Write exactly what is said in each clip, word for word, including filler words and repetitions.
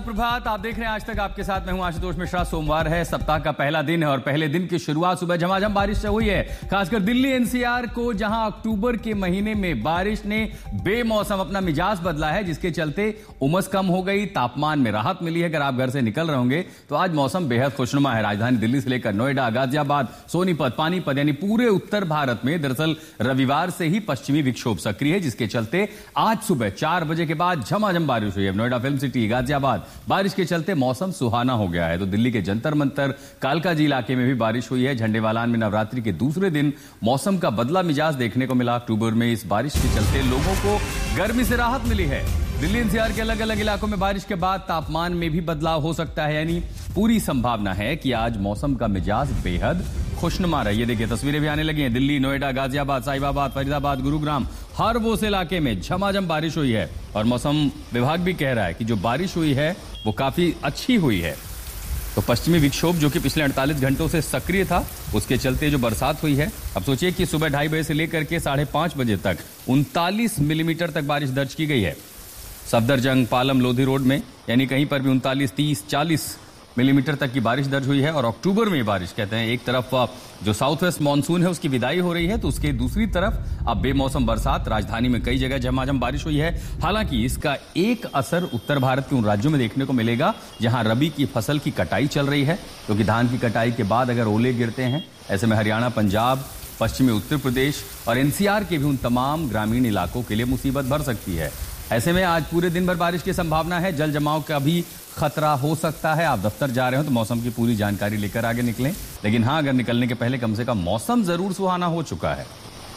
प्रभात, आप देख रहे हैं आज तक आपके साथ मैं हूं आशुतोष मिश्रा। सोमवार है, सप्ताह का पहला दिन है और पहले दिन की शुरुआत सुबह झमाझम बारिश से हुई है। खासकर दिल्ली एनसीआर को, जहां अक्टूबर के महीने में बारिश ने बेमौसम अपना मिजाज बदला है, जिसके चलते उमस कम हो गई, तापमान में राहत मिली है। अगर आप घर से निकल रहे होंगे तो आज मौसम बेहद खुशनुमा है। राजधानी दिल्ली से लेकर नोएडा, गाजियाबाद, सोनीपत, पानीपत यानी पूरे उत्तर भारत में दरअसल रविवार से ही पश्चिमी विक्षोभ सक्रिय है, जिसके चलते आज सुबह चार बजे के बाद झमाझम बारिश हुई है। नोएडा, फिल्म सिटी, गाजियाबाद, बारिश के चलते मौसम सुहाना हो गया है। तो दिल्ली के जंतर मंतर, कालकाजी इलाके में भी बारिश हुई है। झंडेवालान में नवरात्रि के दूसरे दिन मौसम का बदला मिजाज देखने को मिला। अक्टूबर में इस बारिश के चलते लोगों को गर्मी से राहत मिली है। दिल्ली एनसीआर के अलग अलग इलाकों में बारिश के बाद तापमान में भी बदलाव हो सकता है, यानी पूरी संभावना है कि आज मौसम का मिजाज बेहद खुशनुमा रही है। देखिए, तस्वीरें भी आने लगी हैं। दिल्ली, नोएडा, गाजियाबाद, साहिबाबाद, फरीदाबाद, गुरुग्राम, हर वो से इलाके में झमाझम बारिश हुई है। और मौसम विभाग भी कह रहा है कि जो बारिश हुई है वो काफी अच्छी हुई है। तो पश्चिमी विक्षोभ जो कि पिछले अड़तालीस घंटों से सक्रिय था, उसके चलते जो बरसात हुई है, अब सोचिए कि सुबह ढाई बजे से लेकर के साढ़े पांच बजे तक उनतालीस मिलीमीटर तक बारिश दर्ज की गई है। सफदरजंग, पालम, लोधी रोड में यानी कहीं पर भी उनतालीस, तीस, चालीस मिलीमीटर तक की बारिश दर्ज हुई है। और अक्टूबर में बारिश, कहते हैं एक तरफ जो साउथ वेस्ट मानसून है उसकी विदाई हो रही है, तो उसके दूसरी तरफ अब बेमौसम बरसात। राजधानी में कई जगह झमाझम बारिश हुई है। हालांकि इसका एक असर उत्तर भारत के उन राज्यों में देखने को मिलेगा जहां रबी की फसल की कटाई चल रही है, क्योंकि धान की कटाई के बाद अगर ओले गिरते हैं, ऐसे में हरियाणा, पंजाब, पश्चिमी उत्तर प्रदेश और एनसीआर के भी उन तमाम ग्रामीण इलाकों के लिए मुसीबत बढ़ सकती है। ऐसे में आज पूरे दिन भर बारिश की संभावना है। जल जमाव का भी खतरा हो सकता है। आप दफ्तर जा रहे हो तो मौसम की पूरी जानकारी लेकर आगे निकलें, लेकिन हां, अगर निकलने के पहले कम से कम मौसम जरूर सुहाना हो चुका है।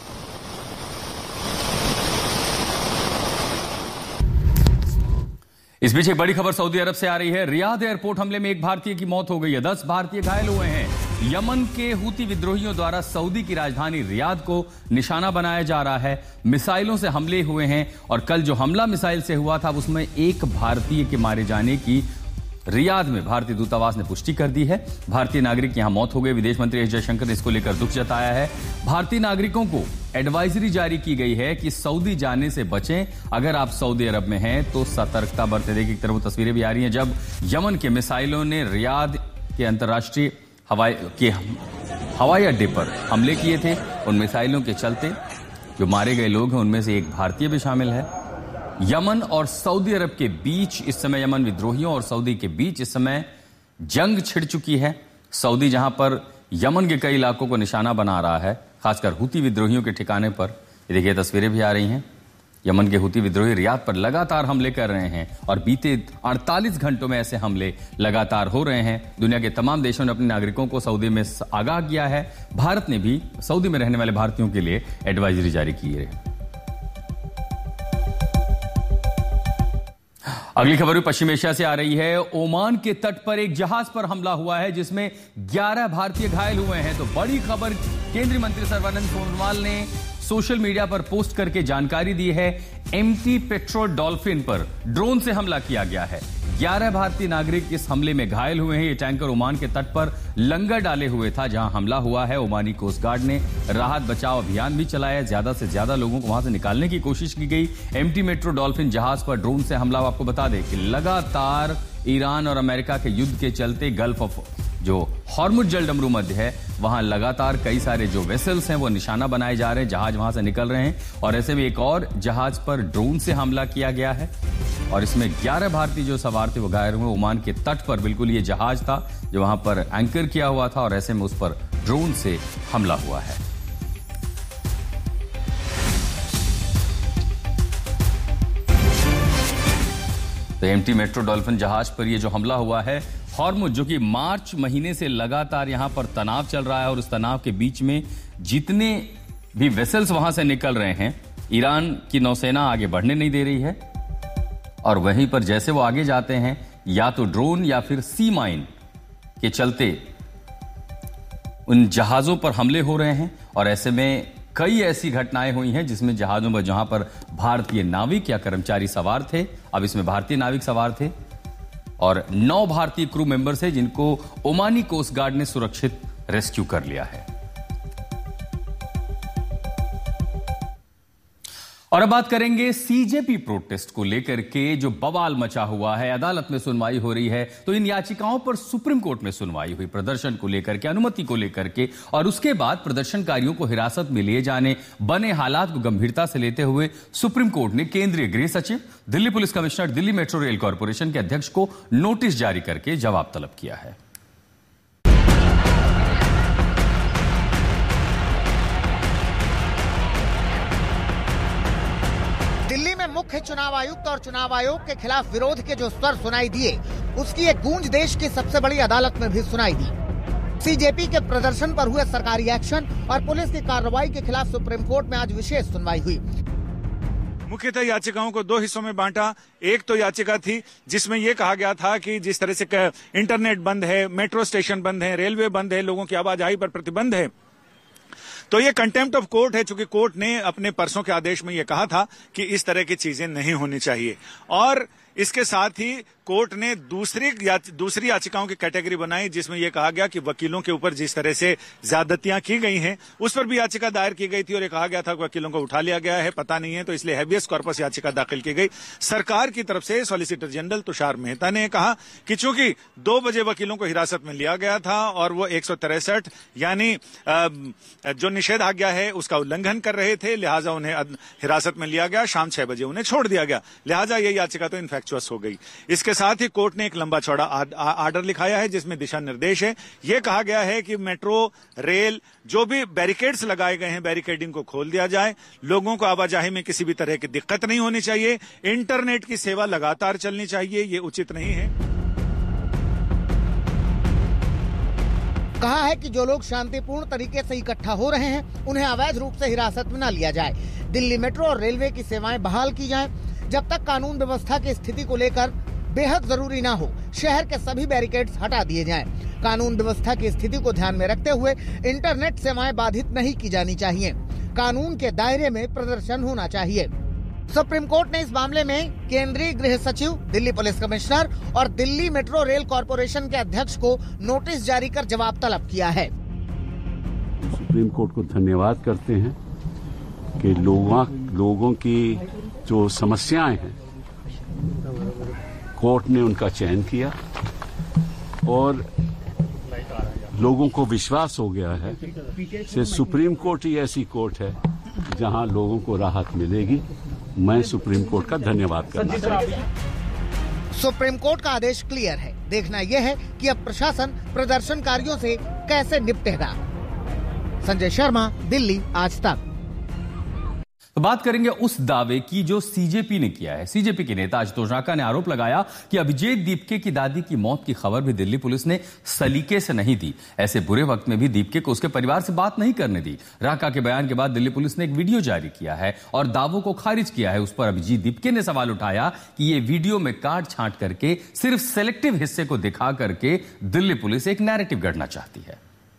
इस बीच एक बड़ी खबर सऊदी अरब से आ रही है। रियाद एयरपोर्ट हमले में एक भारतीय की मौत हो गई है, दस भारतीय घायल हुए हैं। यमन के हूती विद्रोहियों द्वारा सऊदी की राजधानी रियाद को निशाना बनाया जा रहा है। मिसाइलों से हमले हुए हैं और कल जो हमला मिसाइल से हुआ था उसमें एक भारतीय के मारे जाने की रियाद में भारतीय दूतावास ने पुष्टि कर दी है। भारतीय नागरिक की यहां मौत हो गई। विदेश मंत्री एस जयशंकर ने इसको लेकर दुख जताया है। भारतीय नागरिकों को एडवाइजरी जारी की गई है कि सऊदी जाने से बचें। अगर आप सऊदी अरब में हैं तो सतर्कता बरतें। देखिए, एक तरफ तस्वीरें भी आ रही हैं जब यमन के मिसाइलों ने रियाद के अंतर्राष्ट्रीय हवाई के हवाई अड्डे पर हमले किए थे। उन मिसाइलों के चलते जो मारे गए लोग हैं उनमें से एक भारतीय भी शामिल है। यमन और सऊदी अरब के बीच इस समय, यमन विद्रोहियों और सऊदी के बीच इस समय जंग छिड़ चुकी है। सऊदी जहां पर यमन के कई इलाकों को निशाना बना रहा है, खासकर हूती विद्रोहियों के ठिकाने पर। ये देखिए, तस्वीरें भी आ रही हैं। यमन के हूती विद्रोही रियाद पर लगातार हमले कर रहे हैं और बीते अड़तालीस घंटों में ऐसे हमले लगातार हो रहे हैं। दुनिया के तमाम देशों ने अपने नागरिकों को सऊदी में आगाह किया है। भारत ने भी सऊदी में रहने वाले भारतीयों के लिए एडवाइजरी जारी की है। अगली खबर भी पश्चिम एशिया से आ रही है। ओमान के तट पर एक जहाज पर हमला हुआ है जिसमें ग्यारह भारतीय घायल हुए हैं। तो बड़ी खबर केंद्रीय मंत्री सर्बानंद सोनोवाल ने सोशल मीडिया पर पोस्ट करके जानकारी दी है। एमटी पेट्रो डॉल्फिन पर ड्रोन से हमला किया गया है। ग्यारह भारतीय नागरिक इस हमले में घायल हुए हैं। ये टैंकर ओमान के तट पर लंगर डाले हुए था जहां हमला हुआ है। ओमानी कोस्ट गार्ड ने राहत बचाव अभियान भी चलाया। ज्यादा से ज्यादा लोगों को वहां से निकालने की कोशिश की गई। एमटी मेट्रो डॉल्फिन जहाज पर ड्रोन से हमला, आपको बता दें कि लगातार ईरान और अमेरिका के युद्ध के चलते गल्फ ऑफ जो हॉर्मुज जलडमरू मध्य है, वहां लगातार कई सारे जो वेसल्स हैं वो निशाना बनाए जा रहे हैं, जहाज वहां से निकल रहे हैं। और ऐसे में एक और जहाज पर ड्रोन से हमला किया गया है और इसमें ग्यारह भारतीय जो सवार थे वो घायल हुए। ओमान के तट पर बिल्कुल ये जहाज था जो वहां पर एंकर किया हुआ था और ऐसे में उस पर ड्रोन से हमला हुआ है। तो एमटी मेट्रो डॉल्फिन जहाज पर ये जो हमला हुआ है, हॉर्मुज जो कि मार्च महीने से लगातार यहां पर तनाव चल रहा है और उस तनाव के बीच में जितने भी वेसल्स वहां से निकल रहे हैं, ईरान की नौसेना आगे बढ़ने नहीं दे रही है। और वहीं पर जैसे वो आगे जाते हैं, या तो ड्रोन या फिर सी माइन के चलते उन जहाजों पर हमले हो रहे हैं। और ऐसे में कई ऐसी घटनाएं हुई हैं जिसमें जहाजों पर जहां पर भारतीय नाविक या कर्मचारी सवार थे, अब इसमें भारतीय नाविक सवार थे और नौ भारतीय क्रू मेंबर्स हैं जिनको ओमानी कोस्ट गार्ड ने सुरक्षित रेस्क्यू कर लिया है। और अब बात करेंगे सीजेपी प्रोटेस्ट को लेकर के जो बवाल मचा हुआ है। अदालत में सुनवाई हो रही है तो इन याचिकाओं पर सुप्रीम कोर्ट में सुनवाई हुई, प्रदर्शन को लेकर के, अनुमति को लेकर के, और उसके बाद प्रदर्शनकारियों को हिरासत में लिए जाने, बने हालात को गंभीरता से लेते हुए सुप्रीम कोर्ट ने केंद्रीय गृह सचिव, Delhi police commissioner, Delhi metro rail corporation के अध्यक्ष को नोटिस जारी करके जवाब तलब किया है। दिल्ली में मुख्य चुनाव आयुक्त और चुनाव आयोग के खिलाफ विरोध के जो स्वर सुनाई दिए, उसकी एक गूंज देश की सबसे बड़ी अदालत में भी सुनाई दी। सीजेपी के प्रदर्शन पर हुए सरकारी एक्शन और पुलिस की कार्रवाई के खिलाफ सुप्रीम कोर्ट में आज विशेष सुनवाई हुई। मुख्यतः याचिकाओं को दो हिस्सों में बांटा। एक तो याचिका थी जिसमें यह कहा गया था कि जिस तरह से इंटरनेट बंद है, मेट्रो स्टेशन बंद है, रेलवे बंद है, लोगों की आवाजाही पर प्रतिबंध है, तो ये कंटेम्प्ट ऑफ कोर्ट है, चूंकि कोर्ट ने अपने परसों के आदेश में यह कहा था कि इस तरह की चीजें नहीं होनी चाहिए। और इसके साथ ही कोर्ट ने दूसरी या, दूसरी याचिकाओं की कैटेगरी बनाई जिसमें यह कहा गया कि वकीलों के ऊपर जिस तरह से ज्यादतियां की गई हैं उस पर भी याचिका दायर की गई थी और ये कहा गया था कि वकीलों को उठा लिया गया है, पता नहीं है, तो इसलिए हैबियस कॉर्पस याचिका दाखिल की गई। सरकार की तरफ से सॉलिसिटर जनरल तुषार मेहता ने कहा कि चूंकि दो बजे वकीलों को हिरासत में लिया गया था और वो एक सौ तिरसठ यानी जो निषेधाज्ञा है उसका उल्लंघन कर रहे थे, लिहाजा उन्हें हिरासत में लिया गया, शाम छह बजे उन्हें छोड़ दिया गया, लिहाजा यह याचिका तो इनफैक्चुअस हो गई। इसके साथ ही कोर्ट ने एक लंबा चौड़ा आर्डर लिखाया है जिसमें दिशा निर्देश है। यह कहा गया है कि मेट्रो, रेल, जो भी बैरिकेड्स लगाए गए हैं, बैरिकेडिंग को खोल दिया जाए, लोगों को आवाजाही में किसी भी तरह की दिक्कत नहीं होनी चाहिए, इंटरनेट की सेवा लगातार चलनी चाहिए, यह उचित नहीं है। कहा है कि जो लोग शांतिपूर्ण तरीके से इकट्ठा हो रहे हैं उन्हें अवैध रूप से हिरासत में न लिया जाए। दिल्ली मेट्रो और रेलवे की सेवाएं बहाल की जाएं। जब तक कानून व्यवस्था की स्थिति को लेकर बेहद जरूरी ना हो, शहर के सभी बैरिकेड्स हटा दिए जाएं। कानून व्यवस्था की स्थिति को ध्यान में रखते हुए इंटरनेट सेवाएं बाधित नहीं की जानी चाहिए। कानून के दायरे में प्रदर्शन होना चाहिए। सुप्रीम कोर्ट ने इस मामले में केंद्रीय गृह सचिव, दिल्ली पुलिस कमिश्नर और दिल्ली मेट्रो रेल कॉर्पोरेशन के अध्यक्ष को नोटिस जारी कर जवाब तलब किया है। सुप्रीम कोर्ट को धन्यवाद करते हैं कि लोगों लोगों की जो समस्याएं हैं कोर्ट ने उनका चयन किया और लोगों को विश्वास हो गया है कि सुप्रीम कोर्ट ही ऐसी कोर्ट है जहां लोगों को राहत मिलेगी। मैं सुप्रीम कोर्ट का धन्यवाद करना चाहता हूं। सुप्रीम कोर्ट का आदेश क्लियर है, देखना यह है कि अब प्रशासन प्रदर्शनकारियों से कैसे निपटेगा। संजय शर्मा, दिल्ली आज तक। तो बात करेंगे उस दावे की जो सीजेपी ने किया है। सीजेपी के नेता आशुतोष रांका ने आरोप लगाया कि अभिजीत दीपके की दादी की मौत की खबर भी दिल्ली पुलिस ने सलीके से नहीं दी। ऐसे बुरे वक्त में भी दीपके को उसके परिवार से बात नहीं करने दी। रांका के बयान के बाद दिल्ली पुलिस ने एक वीडियो जारी किया है और दावों को खारिज किया है। उस पर अभिजीत दीपके ने सवाल उठाया कि ये वीडियो में काट छांट करके सिर्फ सेलेक्टिव हिस्से को दिखा करके दिल्ली पुलिस एक नैरेटिव गढ़ना चाहती है।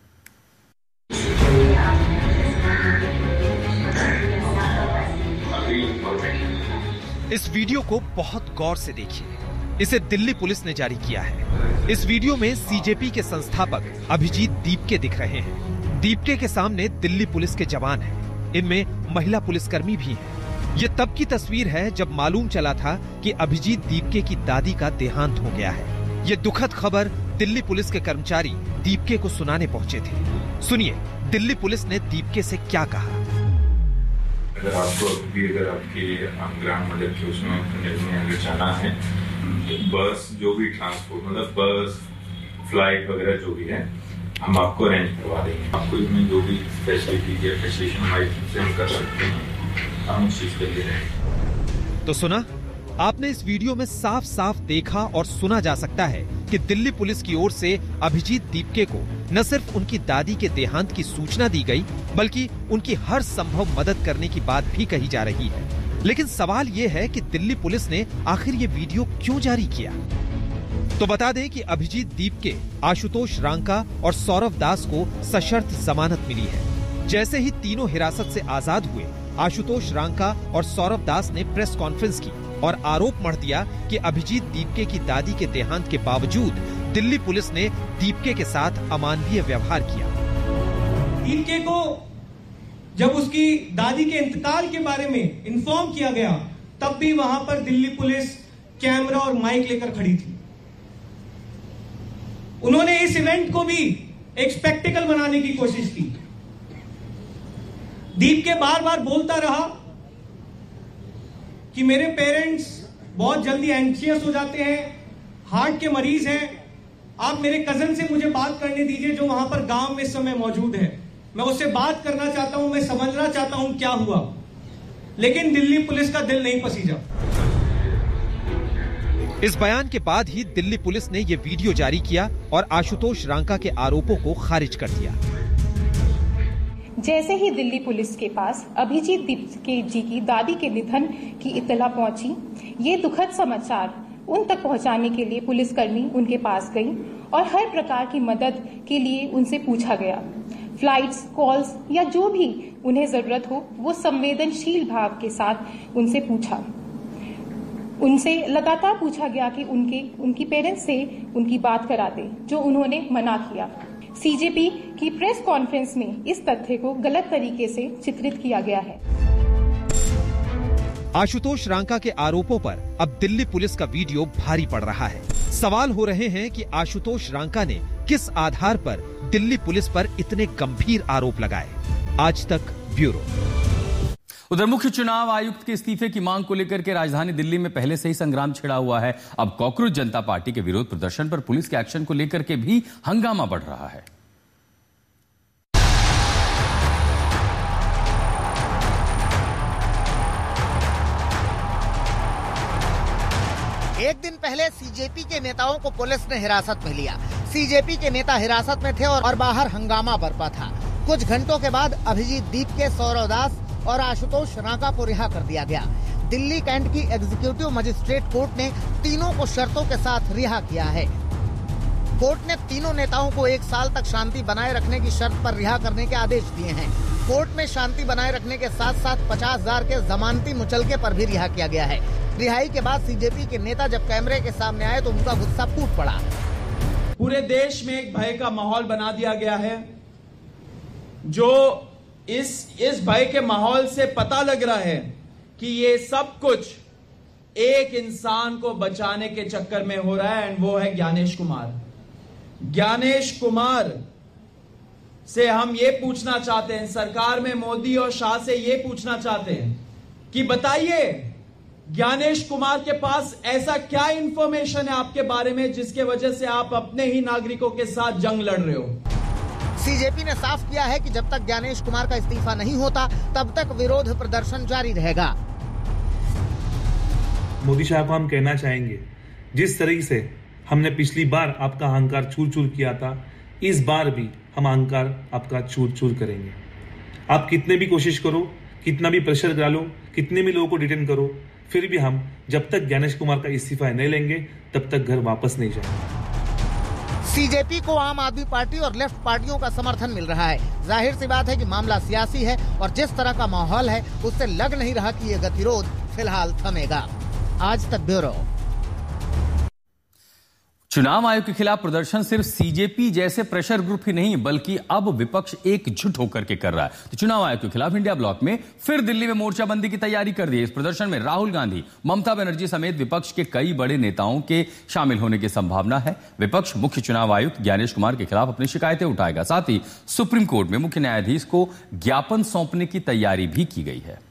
इस वीडियो को बहुत गौर से देखिए। इसे दिल्ली पुलिस ने जारी किया है। इस वीडियो में सीजेपी के संस्थापक अभिजीत दीपके दिख रहे हैं। दीपके के सामने दिल्ली पुलिस के जवान हैं। इनमें महिला पुलिसकर्मी भी हैं। ये तब की तस्वीर है जब मालूम चला था कि अभिजीत दीपके की दादी का देहांत हो गया है। ये दुखद खबर दिल्ली पुलिस के कर्मचारी दीपके को सुनाने पहुंचे थे। सुनिए दिल्ली पुलिस ने दीपके से क्या कहा। अगर आपको भी अगर आपके ग्राम मदद के उसमें में अगर जाना है, बस जो भी ट्रांसपोर्ट मतलब बस, फ्लाइट वगैरह जो भी है, हम आपको अरेंज करवा देंगे। आपको इसमें जो भी फैसिलिटी या फैसिलिटेशन हमारी से हम कर सकते हैं, हम उस चीज के लिए रहेंगे। तो सुना आपने, इस वीडियो में साफ साफ देखा और सुना जा सकता है कि दिल्ली पुलिस की ओर से अभिजीत दीपके को न सिर्फ उनकी दादी के देहांत की सूचना दी गई, बल्कि उनकी हर संभव मदद करने की बात भी कही जा रही है। लेकिन सवाल ये है कि दिल्ली पुलिस ने आखिर ये वीडियो क्यों जारी किया? तो बता दें कि अभिजीत दीपके, आशुतोष रांका और सौरव दास को सशर्त जमानत मिली है। जैसे ही तीनों हिरासत से आजाद हुए, आशुतोष रांका और सौरव दास ने प्रेस कॉन्फ्रेंस की और आरोप मढ़ दिया कि अभिजीत दीपके की दादी के देहांत के बावजूद दिल्ली पुलिस ने दीपके के साथ अमानवीय व्यवहार किया। दीपके को जब उसकी दादी के इंतकाल के बारे में इन्फॉर्म किया गया, तब भी वहां पर दिल्ली पुलिस कैमरा और माइक लेकर खड़ी थी। उन्होंने इस इवेंट को भी एक स्पेक्टिकल बनाने की कोशिश की। दीप के बार बार बोलता रहा कि मेरे पेरेंट्स बहुत जल्दी एंशियस हो जाते हैं, हार्ट के मरीज हैं, आप मेरे कजन से मुझे बात करने दीजिए जो वहां पर गांव में इस समय मौजूद है, मैं उससे बात करना चाहता हूं, मैं समझना चाहता हूं क्या हुआ। लेकिन दिल्ली पुलिस का दिल नहीं पसीजा। इस बयान के बाद ही दिल्ली पुलिस ने यह वीडियो जारी किया और आशुतोष रांका के आरोपों को खारिज कर दिया। जैसे ही दिल्ली पुलिस के पास अभिजीत दीपके जी की दादी के निधन की इत्तला पहुंची, ये दुखद समाचार उन तक पहुंचाने के लिए पुलिसकर्मी उनके पास गई और हर प्रकार की मदद के लिए उनसे पूछा गया। फ्लाइट्स, कॉल्स या जो भी उन्हें जरूरत हो वो संवेदनशील भाव के साथ उनसे पूछा। उनसे लगातार पूछा गया कि उनके उनकी पेरेंट्स से उनकी बात करा दे, जो उन्होंने मना किया। सीजेपी की प्रेस कॉन्फ्रेंस में इस तथ्य को गलत तरीके से चित्रित किया गया है। आशुतोष रांका के आरोपों पर अब दिल्ली पुलिस का वीडियो भारी पड़ रहा है। सवाल हो रहे हैं कि आशुतोष रांका ने किस आधार पर दिल्ली पुलिस पर इतने गंभीर आरोप लगाए। आज तक ब्यूरो। उधर मुख्य चुनाव आयुक्त के इस्तीफे की मांग को लेकर के राजधानी दिल्ली में पहले से ही संग्राम छिड़ा हुआ है। अब कॉकरोच जनता पार्टी के विरोध प्रदर्शन पर पुलिस के एक्शन को लेकर के भी हंगामा बढ़ रहा है। एक दिन पहले सीजेपी के नेताओं को पुलिस ने हिरासत में लिया। सीजेपी के नेता हिरासत में थे और, और बाहर हंगामा बरपा था। कुछ घंटों के बाद अभिजीत दीपके, सौरव दास और आशुतोष रांका को रिहा कर दिया गया। दिल्ली कैंट की एग्जीक्यूटिव मजिस्ट्रेट कोर्ट ने तीनों को शर्तों के साथ रिहा किया है। कोर्ट ने तीनों नेताओं को एक साल तक शांति बनाए रखने की शर्त पर रिहा करने के आदेश दिए हैं। कोर्ट में शांति बनाए रखने के साथ साथ पचास हजार के जमानती मुचलके पर भी रिहा किया गया है। रिहाई के बाद सीजेपी के नेता जब कैमरे के सामने आए तो उनका गुस्सा फूट पड़ा। पूरे देश में एक भय का माहौल बना दिया गया है, जो इस इस भय के माहौल से पता लग रहा है कि ये सब कुछ एक इंसान को बचाने के चक्कर में हो रहा है, एंड वो है ज्ञानेश कुमार। ज्ञानेश कुमार से हम ये पूछना चाहते हैं, सरकार में मोदी और शाह से ये पूछना चाहते हैं कि बताइए ज्ञानेश कुमार के पास ऐसा क्या इंफॉर्मेशन है आपके बारे में जिसके वजह से आप अपने ही नागरिकों के साथ जंग लड़ रहे हो। सीजेपी ने साफ किया है कि जब तक ज्ञानेश कुमार का इस्तीफा नहीं होता तब तक विरोध प्रदर्शन जारी रहेगा। मोदी साहब को हम कहना चाहेंगे, जिस तरीके से हमने पिछली बार आपका अहंकार चूर चूर किया था, इस बार भी हम अहंकार आपका चूर चूर करेंगे। आप कितने भी कोशिश करो, कितना भी प्रेशर डालो, कितने भी लोगों को डिटेन करो, फिर भी हम जब तक ज्ञानेश कुमार का इस्तीफा नहीं लेंगे तब तक घर वापस नहीं जाएंगे। सीजेपी को आम आदमी पार्टी और लेफ्ट पार्टियों का समर्थन मिल रहा है। जाहिर सी बात है कि मामला सियासी है और जिस तरह का माहौल है उससे लग नहीं रहा कि ये गतिरोध फिलहाल थमेगा। आज तक ब्यूरो। चुनाव आयोग के खिलाफ प्रदर्शन सिर्फ सीजेपी जैसे प्रेशर ग्रुप ही नहीं बल्कि अब विपक्ष एकजुट होकर के कर रहा है। तो चुनाव आयोग के खिलाफ इंडिया ब्लॉक में फिर दिल्ली में मोर्चाबंदी की तैयारी कर दी है। इस प्रदर्शन में राहुल गांधी, ममता बनर्जी समेत विपक्ष के कई बड़े नेताओं के शामिल होने की संभावना है। विपक्ष मुख्य चुनाव आयुक्त ज्ञानेश कुमार के खिलाफ अपनी शिकायतें उठाएगा। साथ ही सुप्रीम कोर्ट में मुख्य न्यायाधीश को ज्ञापन सौंपने की तैयारी भी की गई है।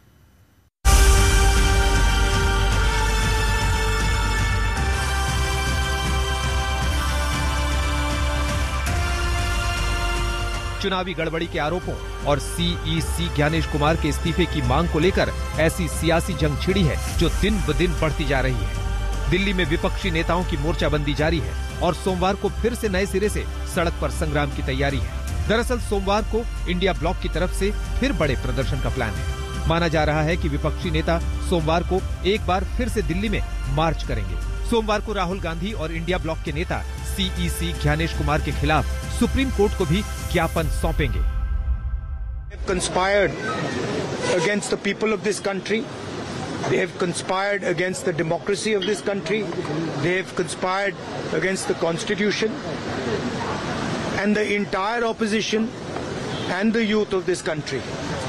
चुनावी गड़बड़ी के आरोपों और सीईसी ज्ञानेश कुमार के इस्तीफे की मांग को लेकर ऐसी सियासी जंग छिड़ी है जो दिन ब दिन बढ़ती जा रही है। दिल्ली में विपक्षी नेताओं की मोर्चाबंदी जारी है और सोमवार को फिर से नए सिरे से सड़क पर संग्राम की तैयारी है। दरअसल सोमवार को इंडिया ब्लॉक की तरफ से फिर बड़े प्रदर्शन का प्लान है। माना जा रहा है कि विपक्षी नेता सोमवार को एक बार फिर से दिल्ली में मार्च करेंगे। सोमवार को राहुल गांधी और इंडिया ब्लॉक के नेता सीईसी ज्ञानेश कुमार के खिलाफ सुप्रीम कोर्ट को भी ज्ञापन सौंपेंगे। Conspired against the people of this country. They have conspired against the democracy of this country. They have conspired against the constitution and the entire opposition and the youth of this country.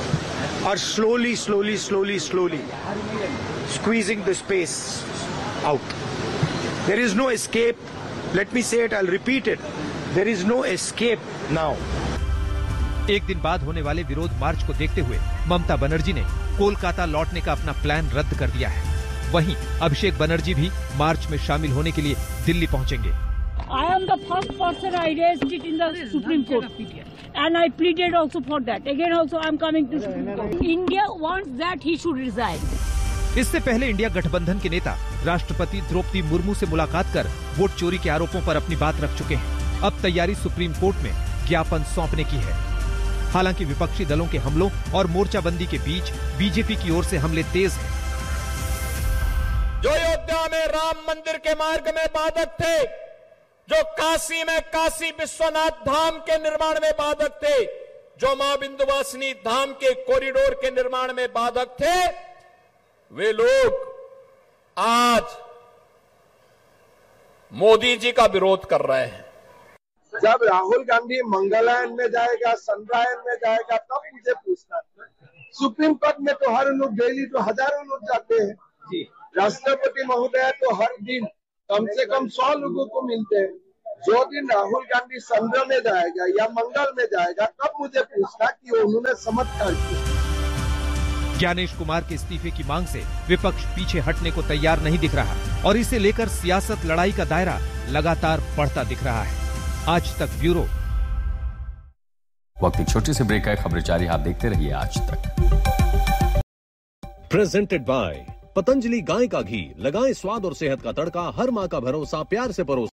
are slowly, slowly, slowly, slowly squeezing the space out. There is no escape. Let me say it, I'll repeat it. There is no escape now. एक दिन बाद होने वाले विरोध मार्च को देखते हुए ममता बनर्जी ने कोलकाता लौटने का अपना प्लान रद्द कर दिया है। वहीं अभिषेक बनर्जी भी मार्च में शामिल होने के लिए दिल्ली पहुंचेंगे। I am the first person I raised it in the Supreme Court, and I pleaded also for that. Again, also I am coming to Supreme Court. India wants that he should resign. इससे पहले India गठबंधन के नेता राष्ट्रपति द्रौपदी मुर्मू से मुलाकात कर vote चोरी के आरोपों पर अपनी बात रख चुके हैं। अब तैयारी सुप्रीम कोर्ट में ज्ञापन सौंपने की है। हालांकि विपक्षी दलों के हमलों और मोर्चाबंदी के बीच बीजेपी की ओर से हमले तेज हैं। जो अयोध्या में राम मंदिर के मार्ग में बाधक थे, जो काशी में काशी विश्वनाथ धाम के निर्माण में बाधक थे, जो मां विंध्यवासिनी धाम के कॉरिडोर के निर्माण में बाधक थे, वे लोग आज मोदी जी का विरोध कर रहे हैं। जब राहुल गांधी मंगलायन में जाएगा, संड्रायन में जाएगा, तब मुझे पूछना। सुप्रीम कोर्ट में तो हर लोग डेली तो हजारों लोग जाते हैं। राष्ट्रपति महोदय तो हर दिन कम से कम सौ लोगों को मिलते हैं। जो दिन राहुल गांधी संड्रा में जाएगा या मंगल में जाएगा, तब मुझे पूछना कि उन्होंने चमत्कार किया। ज्ञानेश कुमार के इस्तीफे की मांग से विपक्ष पीछे हटने को तैयार नहीं दिख रहा और इसे लेकर सियासत लड़ाई का दायरा लगातार बढ़ता दिख रहा है। आज तक ब्यूरो। वक्त एक छोटे से ब्रेक का, खबरें जारी, आप देखते रहिए आज तक। प्रेजेंटेड बाय पतंजलि गाय का घी, लगाएं स्वाद और सेहत का तड़का, हर मां का भरोसा प्यार से परोसा।